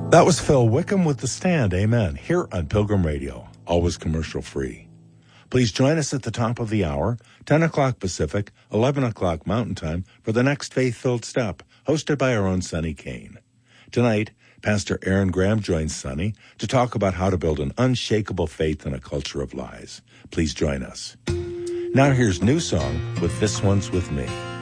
That was Phil Wickham with The Stand, Amen, here on Pilgrim Radio, always commercial-free. Please join us at the top of the hour, 10 o'clock Pacific, 11 o'clock Mountain Time, for the next Faith-Filled Step, hosted by our own Sonny Kane. Tonight, Pastor Aaron Graham joins Sonny to talk about how to build an unshakable faith in a culture of lies. Please join us. Now here's New Song with This One's With Me.